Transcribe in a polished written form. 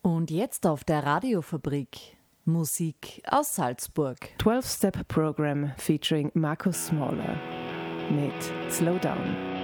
Und jetzt auf der Radiofabrik Musik aus Salzburg. 12-Step Program featuring Markus Smaller mit Slow Down.